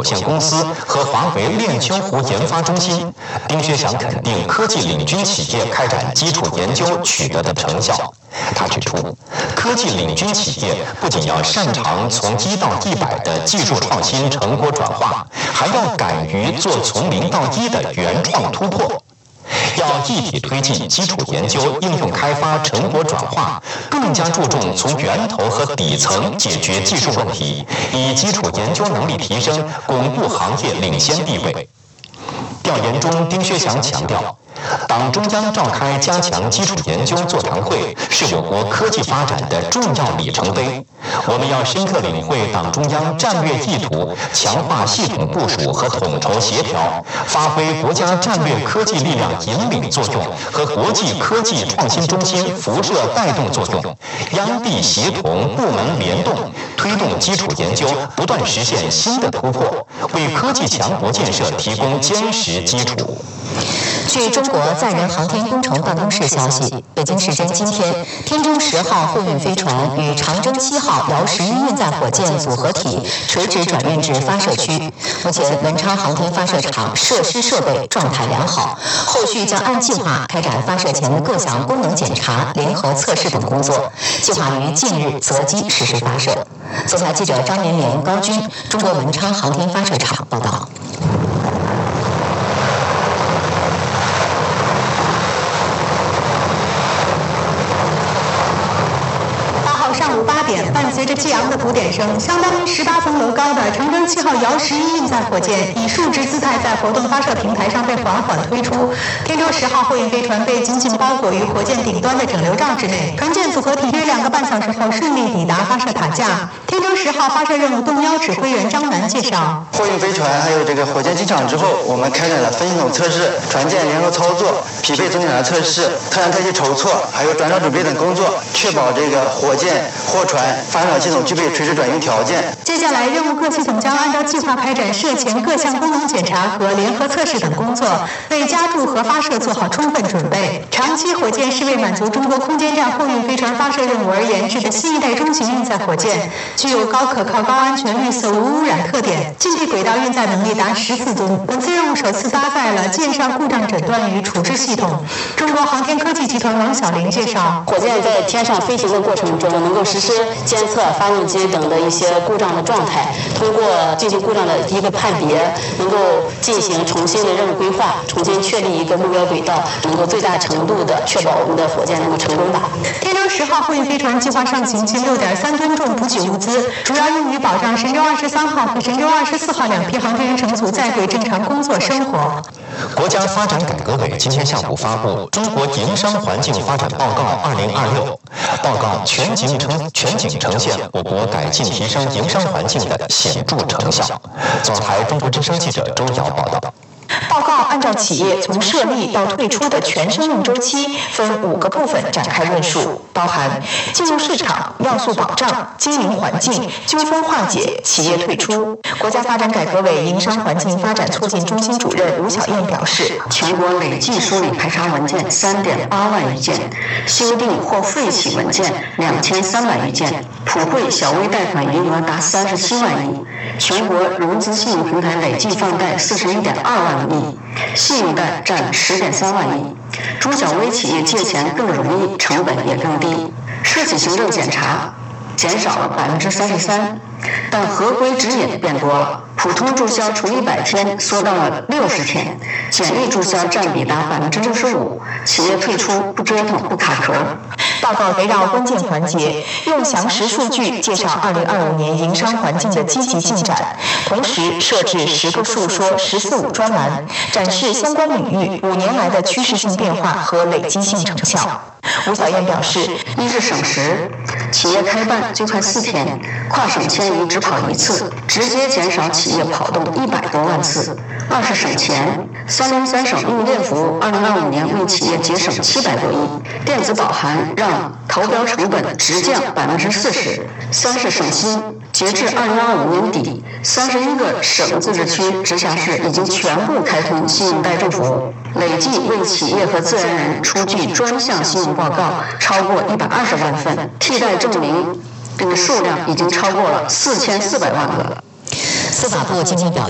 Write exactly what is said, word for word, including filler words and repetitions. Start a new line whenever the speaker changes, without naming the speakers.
有限公司和华为链秋湖研发中心，丁薛祥肯定科技领军企业开展基础研究取得的成效。他指出，科技领军企业不仅要擅长从一到一百的技术创新成果转化，还要敢于做从零到一的原创突破。要一体推进基础研究、应用开发、成果转化，更加注重从源头和底层解决技术问题，以基础研究能力提升，巩固行业领先地位。调研中，丁薛祥强调，党中央召开加强基础研究座谈会是我国科技发展的重要里程碑。我们要深刻领会党中央战略意图，强化系统部署和统筹协调，发挥国家战略科技力量引领作用和国际科技创新中心辐射带动作用，央地协同、部门联动，推动基础研究不断实现新的突破，为科技强国建设提供坚实基础。
据中国载人航天工程办公室消息，北京时间今天，天舟十号货运飞船与长征七号遥十一运载火箭组合体垂直转运至发射区。目前，文昌航天发射场设施设备状态良好，后续将按计划开展发射前的各项功能检查、联合测试等工作，计划于近日择机实施发射。总台记者张绵绵、高军，中国文昌航天发射场报道。
上午八点，伴随着激昂的鼓点声，相当于十八层楼高的长征七号遥十一运载火箭以竖直姿态在活动发射平台上被缓缓推出。天舟十号货运飞船被紧紧包裹于火箭顶端的整流罩之内。船舰组合体约两个半小时后顺利抵达发射塔架。天舟十号发射任务动幺指挥员张楠介绍，
货运飞船还有这个火箭进场之后，我们开展了分系统测试、船舰联合操作、匹配总检查测试、特燃特器筹措，还有转导准备等工作，确保这个火箭、货船发射系统具备垂直转运条件。
接下来，任务各系统将按照计划开展射前各项功能检查和联合测试等工作，为加注和发射做好充分准备。长期火箭是为满足中国空间站货运飞船发射任务而研制的新一代中型运载火箭，具有高可靠、高安全、绿色、无污染特点，近地轨道运载能力达十四吨。本次任务首次搭载了舰上故障诊断与处置系统。中国航天科技集团王晓玲介绍，
火箭在天上飞行的过程中，能够实施监测发动机等的一些故障的状态，通过进行故障的一个判别，能够进行重新的任务规划，重新确立一个目标轨道，能够最大程度的确保我们的火箭能够成功吧。
天舟十号货运飞船计划上行近六点三吨重补给物资，主要用于保障神舟二十三号和神舟二十四号两批航天员乘组在轨正常工作生活。
国家发展改革委今天下午发布《中国营商环境发展报告二零二六》，报告全景呈全景呈现我国改进提升营商环境的显著成效。总台中国之声记者周瑶报道。
报告按照企业从设立到退出的全生命周期分五个部分展开论述，包含进入市场、要素保障、经营环境、纠纷化解、企业退出。国家发展改革委营商环境发展促进中心主任吴晓燕表示，
全国累计梳理排查文件三点八万余件，修订或废弃文件两千三百余件，普惠小微贷款余额达三十七万亿，全国融资信用平台累计放贷四十一点二万亿，信用贷占十点三万亿，中小微企业借钱更容易，成本也更低。涉企行政检查减少了百分之三十三，但合规指引变多了。普通注销除一百天缩到了六十天，简易注销占比达百分之六十五，企业退出不折腾不卡壳。
报告围绕关键环节，用详实数据介绍二零二五年营商环境的积极进展，同时设置十个述说“十四五”专栏，展示相关领域五年来的趋势性变化和累积性成效。吴晓燕表示，
一是省时，企业开办就快四天，跨省迁移只跑一次，直接减少企业跑动一百多万次；二是省钱，三零三省用电服务二零二五年为企业节省七百多亿，电子保函让投标成本直降百分之四十；三是省心，截至二零二五年底，三十一个省、自治区、直辖市已经全部开通信用贷证服务，累计为企业和自然人出具专项信用报告超过一百二十万份，替代证明这个数量已经超过了四千四百万个。
司法部今天表